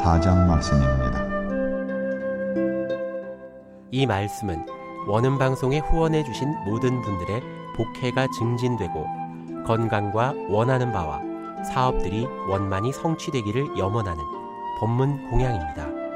4장 말씀입니다. 이 말씀은 원음방송에 후원해 주신 모든 분들의 복혜가 증진되고 건강과 원하는 바와 사업들이 원만히 성취되기를 염원하는 법문 공양입니다.